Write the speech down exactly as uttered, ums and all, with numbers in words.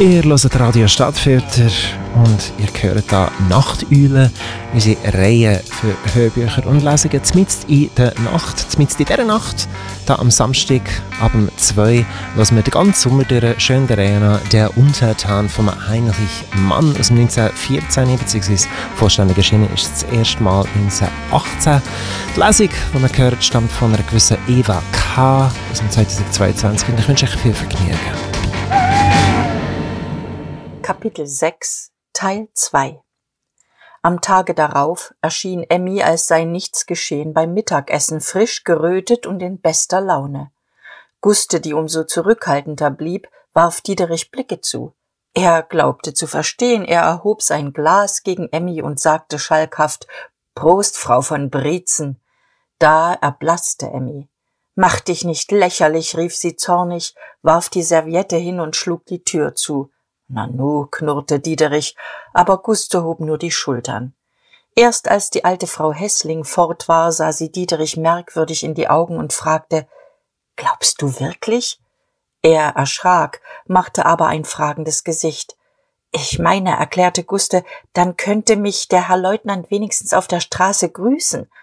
Ihr hört Radio Stadtfilter und ihr hört hier Nachteule, unsere Reihe für Hörbücher und Lesungen mitten in der Nacht. Mitten in dieser Nacht, da am Samstag ab um zwei, hören wir den ganzen Sommer durch schön der Reihe an «Der Untertan» von Heinrich Mann aus dem neunzehnhundertvierzehn, beziehungsweise vollständig erschienen ist das erste Mal neunzehnhundertachtzehn. Die Lesung, die man hört, stammt von einer gewissen Eva K. aus dem zweitausendzweiundzwanzig und ich wünsche euch viel Vergnügen. Kapitel sechs, Teil zwei. Am Tage darauf erschien Emmy, als sei nichts geschehen, beim Mittagessen, frisch gerötet und in bester Laune. Guste, die umso zurückhaltender blieb, warf Diederich Blicke zu. Er glaubte zu verstehen, er erhob sein Glas gegen Emmy und sagte schalkhaft: »Prost, Frau von Brietzen!« Da erblaßte Emmy. »Mach dich nicht lächerlich«, rief sie zornig, warf die Serviette hin und schlug die Tür zu. »Nanu«, knurrte Diederich, aber Guste hob nur die Schultern. Erst als die alte Frau Hässling fort war, sah sie Diederich merkwürdig in die Augen und fragte: »Glaubst du wirklich?« Er erschrak, machte aber ein fragendes Gesicht. »Ich meine«, erklärte Guste, »dann könnte mich der Herr Leutnant wenigstens auf der Straße grüßen.